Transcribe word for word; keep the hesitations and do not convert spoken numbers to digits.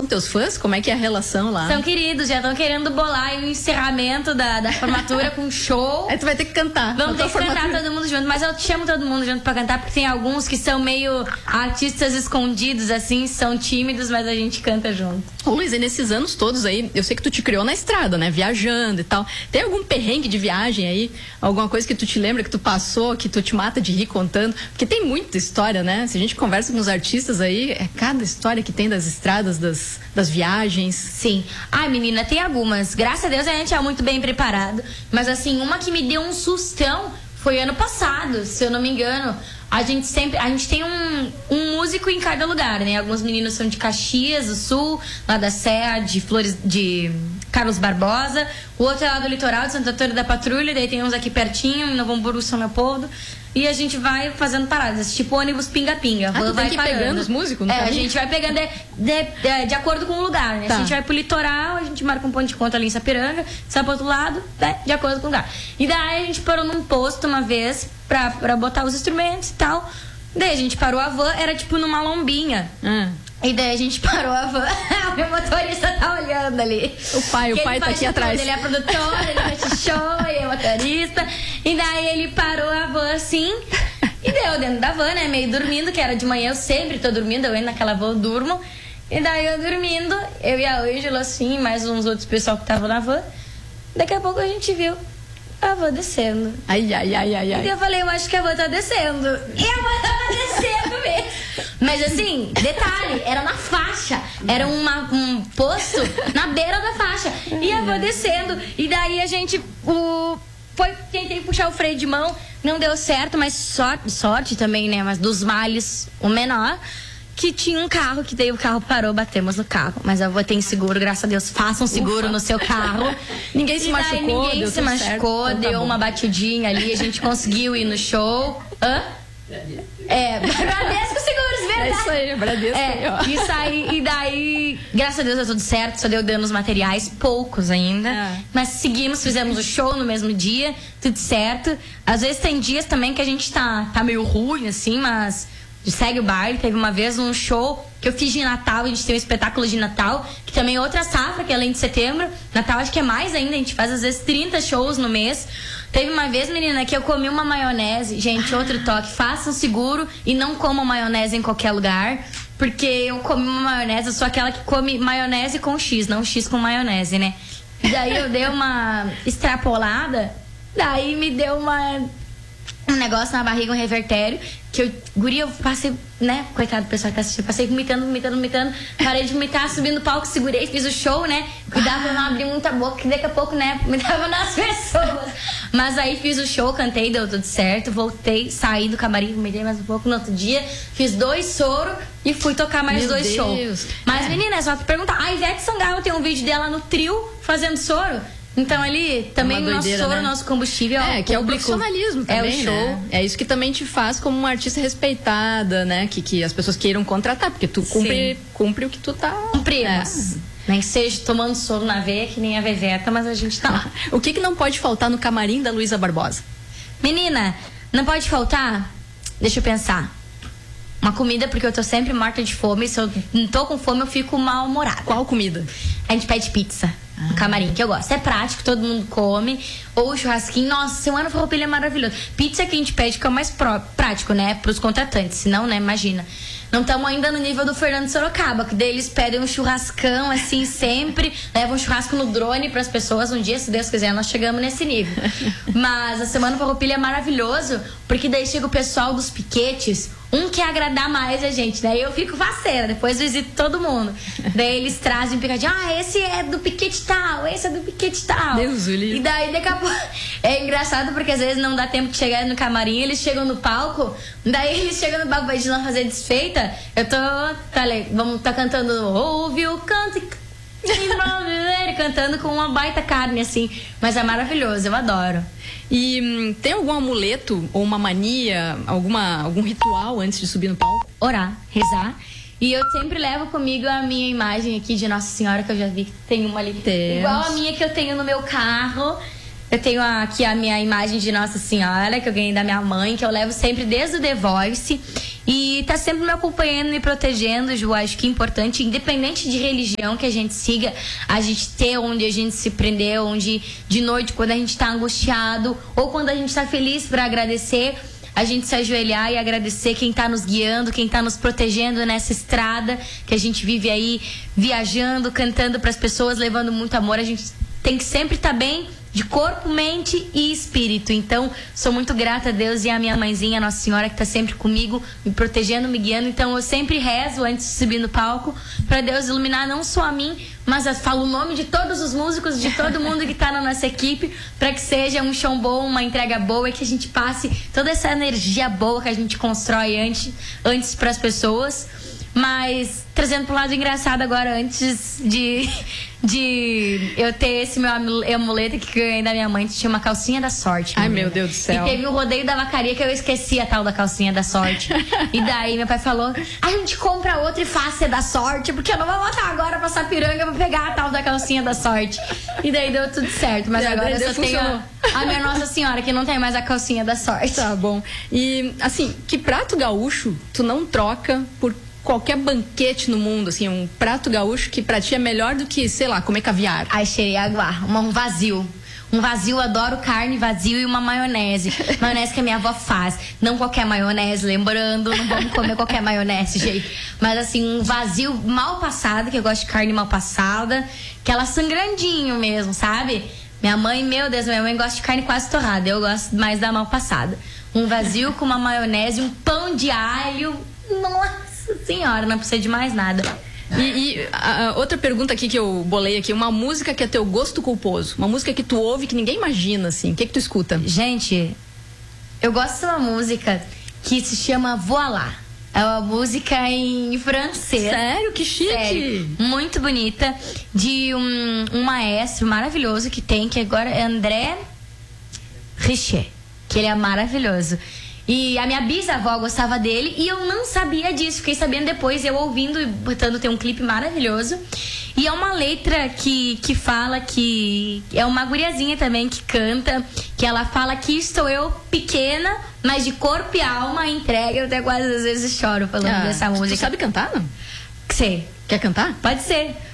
são teus fãs? Como é que é a relação lá? São queridos, já estão querendo bolar aí o encerramento da, da formatura com show. Aí tu vai ter que cantar. Vamos ter que formatura. cantar todo mundo junto, mas eu chamo todo mundo junto pra cantar, porque tem alguns que são meio artistas escondidos, assim, são tímidos, mas a gente canta junto. Ô Luiz, e nesses anos todos aí, eu sei que tu te criou na estrada, né? Viajando e tal. Tem algum perrengue de viagem aí? Alguma coisa que tu te lembra, que tu passou, que tu te mata de rir contando? Porque tem muita história, né? Se a gente conversa com os artistas aí, é cada história que tem das estradas, das, das viagens. Sim. Ai, menina, tem algumas. Graças a Deus a gente é muito bem preparado. Mas assim, uma que me deu um sustão foi ano passado, se eu não me engano. A gente sempre, a gente tem um, um músico em cada lugar, né? Alguns meninos são de Caxias do Sul, lá da Serra, de Flores, de Carlos Barbosa. O outro é lá do litoral, de Santo Antônio da Patrulha. Daí tem uns aqui pertinho, em Novo Hamburgo, São Leopoldo. E a gente vai fazendo paradas, tipo ônibus pinga-pinga. Ah, tu vai tem que ir pegando os músicos no É, caminho? a gente vai pegando de, de, de, de acordo com o lugar, né? Tá. Se a gente vai pro litoral, a gente marca um ponto de conta ali em Sapiranga, sai pro outro lado, né? De acordo com o lugar. E daí a gente parou num posto uma vez pra, pra botar os instrumentos e tal. Daí a gente parou a van, era tipo numa lombinha. Hum. E daí a gente parou a van, o meu motorista tá olhando ali. O pai, o Que pai ele tá faz aqui de atrás. tudo, ele é produtor, ele faz show, ele é motorista. E daí ele parou a van assim. E deu dentro da van, né? Meio dormindo, que era de manhã, eu sempre tô dormindo, eu entro naquela van, eu durmo. E daí eu dormindo, eu e a Ângela, assim, mais uns outros pessoal que estavam na van. Daqui a pouco a gente viu a van descendo. Ai, ai, ai, ai, E daí ai. eu falei, eu acho que a van tá descendo. E a van tava descendo mesmo. Mas assim, detalhe, era na faixa. Era uma, um posto na beira da faixa. E a van descendo. E daí a gente o, foi, tentei puxar o freio de mão. Não deu certo, mas sorte, sorte também, né? Mas dos males, o menor. Que tinha um carro, que daí o carro parou, batemos no carro. Mas a avó tem seguro, graças a Deus. Façam seguro Ufa. no seu carro. Ninguém se E daí machucou, Ninguém deu se tudo machucou, certo. Então tá deu bom. uma batidinha ali, a gente conseguiu ir no show. Hã? É, Bradesco Seguros, verdade. É isso aí, Bradesco aí, É, ó. isso aí, e daí, graças a Deus deu tudo certo, só deu danos materiais, poucos ainda. É. Mas seguimos, fizemos o show no mesmo dia, tudo certo. Às vezes tem dias também que a gente tá, tá meio ruim, assim, mas segue o baile. Teve uma vez um show que eu fiz de Natal, a gente tem um espetáculo de Natal, que também é outra safra, que é além de setembro. Natal acho que é mais ainda, a gente faz às vezes trinta shows no mês. Teve uma vez, menina, que eu comi uma maionese. Gente, outro toque, façam seguro e não comam maionese em qualquer lugar. Porque eu comi uma maionese, eu sou aquela que come maionese com X, não X com maionese, né? E daí eu dei uma extrapolada, daí me deu uma... um negócio na barriga, um revertério, que eu, guria, eu passei, né, coitado do pessoal que tá assistindo, passei vomitando, vomitando, vomitando, parei de vomitar, subi no palco, segurei, fiz o show, né, cuidava pra não abrir muita boca, que daqui a pouco, né, vomitava nas pessoas, mas aí fiz o show, cantei, deu tudo certo, voltei, saí do camarim, vomitei mais um pouco, no outro dia, fiz dois soro e fui tocar mais Meu dois Deus. shows. Mas, É. menina, é só tu perguntar, a Ivete Sangalo tem um vídeo dela no trio, fazendo soro. Então ali também Uma o nosso doideira, soro, né? nosso combustível É, que é o público. profissionalismo também, É o show. né? É isso que também te faz como uma artista respeitada, né? Que, que as pessoas queiram contratar, porque tu cumpre, Sim. cumpre o que tu tá... Cumprimos. Nem que seja tomando soro na veia, que nem a Veveta, mas a gente tá lá. É. O que que não pode faltar no camarim da Luísa Barbosa? Menina, não pode faltar? Deixa eu pensar. Uma comida, porque eu tô sempre morta de fome. Se eu não tô com fome, eu fico mal-humorada. Qual comida? A gente pede pizza no camarim, que eu gosto. É prático, todo mundo come. Ou churrasquinho. Nossa, semana farroupilha é maravilhoso. Pizza que a gente pede, que é o mais pró- prático, né? Pros contratantes. Senão, né? Imagina. Não estamos ainda no nível do Fernando Sorocaba, que daí eles pedem um churrascão, assim, sempre. Levam um churrasco no drone pras pessoas. Um dia, se Deus quiser, nós chegamos nesse nível. Mas a semana farroupilha é maravilhoso, porque daí chega o pessoal dos piquetes. Um quer agradar mais a gente, daí eu fico faceira, depois visito todo mundo. Daí eles trazem um picadinho, ah, esse é do piquete tal, esse é do piquete tal. Deus o livre. E daí daqui a pouco. É engraçado porque às vezes não dá tempo de chegar no camarim, eles chegam no palco, daí eles chegam no palco pra gente não fazer desfeita. Eu tô. Tá, ali, vamos tá cantando, ouve o canto e cantando com uma baita carne, assim. Mas é maravilhoso, eu adoro. E hum, tem algum amuleto ou uma mania, alguma, algum ritual antes de subir no palco? Orar, rezar. E eu sempre levo comigo a minha imagem aqui de Nossa Senhora, que eu já vi que tem uma ali. Temos. Igual a minha que eu tenho no meu carro. Eu tenho aqui a minha imagem de Nossa Senhora, que eu ganhei da minha mãe, que eu levo sempre desde o The Voice. E tá sempre me acompanhando, me protegendo, Ju. Acho que é importante, independente de religião que a gente siga, a gente ter onde a gente se prendeu, onde de noite, quando a gente tá angustiado, ou quando a gente tá feliz para agradecer, a gente se ajoelhar e agradecer quem tá nos guiando, quem tá nos protegendo nessa estrada que a gente vive aí, viajando, cantando pras pessoas, levando muito amor. A gente tem que sempre estar tá bem de corpo, mente e espírito. Então, sou muito grata a Deus e a minha mãezinha, a Nossa Senhora, que está sempre comigo, me protegendo, me guiando. Então, eu sempre rezo antes de subir no palco para Deus iluminar não só a mim, mas eu falo o nome de todos os músicos, de todo mundo que está na nossa equipe, para que seja um show bom, uma entrega boa e que a gente passe toda essa energia boa que a gente constrói antes, antes para as pessoas. Mas, trazendo para um lado engraçado agora, antes de, de eu ter esse meu amuleto que eu ganhei da minha mãe, tinha uma calcinha da sorte. Ai, menina. meu Deus do céu. E teve o rodeio da vacaria que eu esqueci a tal da calcinha da sorte. E daí meu pai falou, a gente compra outra e faz ser da sorte, porque eu não vou voltar agora pra Sapiranga pra pegar a tal da calcinha da sorte. E daí deu tudo certo, mas É, agora eu só funcionou. tenho a, a minha Nossa Senhora, que não tem mais a calcinha da sorte. Tá bom. E, assim, que prato gaúcho tu não troca por qualquer banquete no mundo, assim, um prato gaúcho que pra ti é melhor do que, sei lá, comer caviar? Ai, cheirei água, um vazio. Um vazio, adoro carne, vazio e uma maionese. Maionese que a minha avó faz. Não qualquer maionese, lembrando, não vamos comer qualquer maionese, gente. Mas assim, um vazio mal passado, que eu gosto de carne mal passada. Aquela sangrandinho mesmo, sabe? Minha mãe, meu Deus, minha mãe gosta de carne quase torrada. Eu gosto mais da mal passada. Um vazio com uma maionese, um pão de alho. Nossa Senhora, não precisa de mais nada. E, e a, a outra pergunta aqui que eu bolei aqui, uma música que é teu gosto culposo, uma música que tu ouve que ninguém imagina, assim, o que que tu escuta? Gente, eu gosto de uma música que se chama Voilá. É uma música em francês. Sério? Que chique! Sério, muito bonita, de um, um maestro maravilhoso que tem, que agora é André Richer, que ele é maravilhoso. E a minha bisavó gostava dele e eu não sabia disso. Fiquei sabendo depois, eu ouvindo e botando, tem um clipe maravilhoso. E é uma letra que, que fala que... É uma guriazinha também que canta, que ela fala que estou eu pequena, mas de corpo e alma entregue. Eu até quase às vezes choro falando Ah, dessa tu música. sabe cantar, não? Sei. Quer cantar? Pode ser.